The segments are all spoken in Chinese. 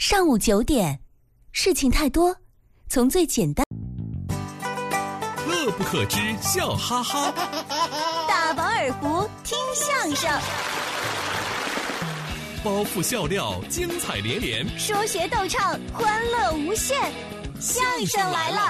上午9点，事情太多，从最简单。 乐不可支，笑哈哈。 大饱耳福，听相声。 包袱笑料，精彩连连。 说学逗唱，欢乐无限。相声来了。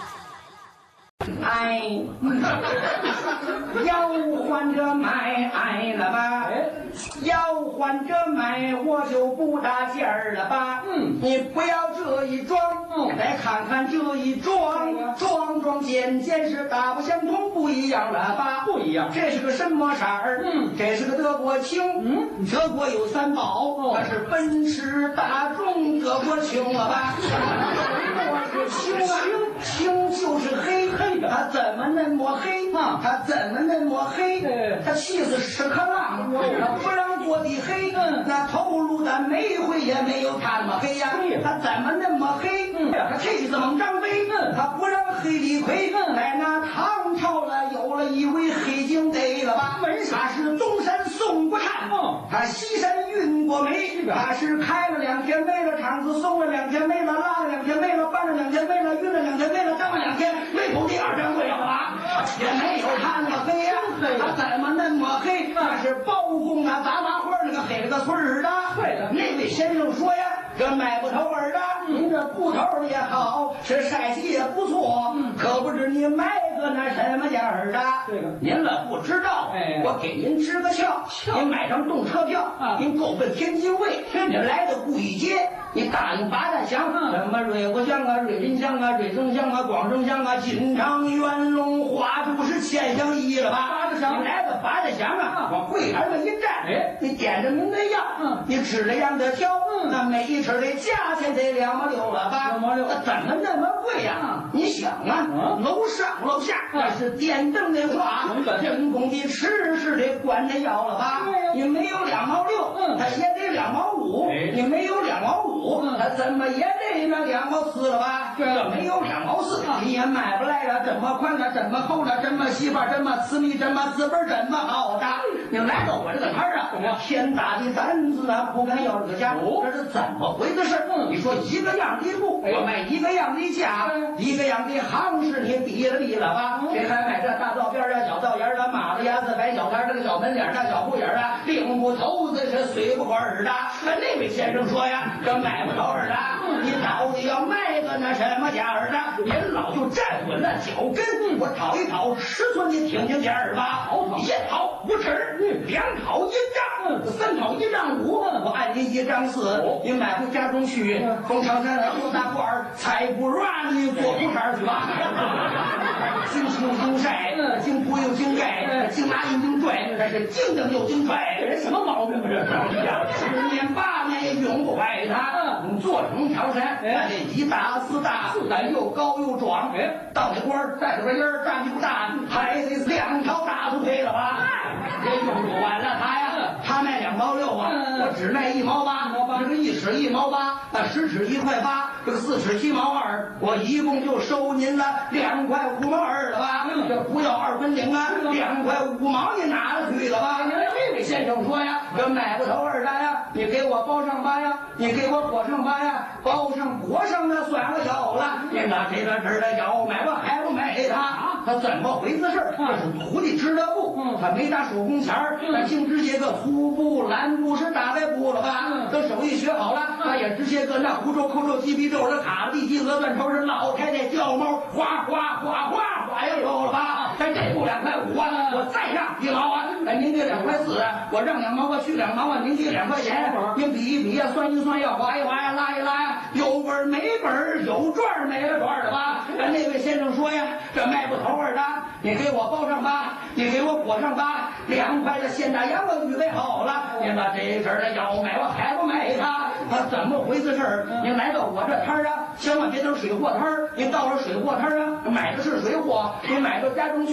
哎，要换着买了吧？要换着买，我就不搭劲儿了吧？你不要这一装，来看看这一装，装件是大不相同，不一样了吧？不一样，这是个什么色儿？这是个德国青。德国有3宝，它是奔驰、大众、德国青了吧？我是青啊，青就是黑。他怎么那么黑？他怎么那么黑？他气死屎壳郎，他不让做的黑。那头颅的煤灰也没有他那么黑呀。他怎么那么黑？他气死猛张飞，他不让黑李逵。在那唐朝了，有了一位黑警逮了吧？他是东山宋国汉，他西山运过煤，他是开了2天煤了，厂子送了2天煤了，拉了2天煤了，搬了2天煤了，运了2天煤了，当了2天煤口第2天会了吧？也没有他那么黑呀，他怎么那么黑？那是包公啊，杂花花那个黑了个村儿的。对了，那位先生说呀，这卖布头儿的，您这布头也好，是晒洗也不错，可不知你买个那什么价儿的？这个您了不知道，我给您支个窍，您买张动车票，您够奔天津卫，您来到顾义街，你打听八大乡，什么瑞国乡啊、瑞林乡啊、瑞增乡啊、广州乡啊、锦昌、元龙、花都是千乡一了吧？你来到八大乡啊，往柜台上一站，你点着您的药，你指着样的挑，那每一尺的价钱得2毛6了吧？2毛6，怎么那么贵呀？你想啊，楼上楼下那是电灯的话，人工的吃是得管着要了吧？你没有2毛6，他也得2毛5，你没有2毛5，他怎么也得那2毛4了吧？这没有2毛4，你也买不来了，这么宽了，这么厚了，这么细吧，这么私密，这么资本，这么好的。你来到我这个摊儿啊，天大的胆子啊，不敢要这个价，这是怎么回事？你说一个样的布，我卖一个样的价，一个样的行市，你比了吧？谁还买这大道边啊、小道沿的、马子牙子、白小摊这个小门脸大小户眼啊，领不头子是随不管的。那位先生说呀，这买不着的，你到底要卖个那什么价儿的？您老就站稳了脚跟，我讨一讨尺寸，你听听价儿吧。1讨5尺，2讨1丈，3讨1丈5，我按您1丈4，你买回家中去，封长山做大褂儿，才不软你做裤衩去吧。经出经晒，经铺又经盖，经拿又经拽，这是经蹬又经拽，人什么毛病啊？这10年8年也永不坏它。做成条山，那得1大4大，又高又壮。到那官带着个烟儿，站不大，还得2条大腿配了吧？这用不完了他呀，他卖2毛6啊，我只卖1毛8，这个1尺1毛8，那10尺1块8，这个4尺7毛2，我一共就收您了2块5毛2了吧？这不要2分领啊，2块5毛你拿了去了吧？这位先生说呀，这买不头2单呀，你给我包上吧呀，你给我裹上吧呀，包上裹上那算了有了，你拿这个纸的要买吧还不买他怎么回事？这是徒弟织的布，他没打手工钱儿，他净织些个粗布、蓝布是大白布了吧？等手艺学好了，他也织些个那胡皱、扣皱、鸡皮皱的卡地鸡鹅断头是老太太叫猫，哗哗哗哗哗呀有了吧？这布2块5啊，我再让1毛啊，您给2块4，我让2毛我去2毛啊，您给2块钱，您比一比呀，算一算呀，划一划呀，拉一拉呀，有本没本，有赚没了赚的吧？那位先生说呀，这卖不头的，你给我包上吧，你给我裹上吧，2块的现大洋我预备好了，您把这事儿的要买我还不买他怎么回事？您来到我这摊儿啊，千万别等水货摊儿，您到了水货摊儿啊，买的是水货，您买到家中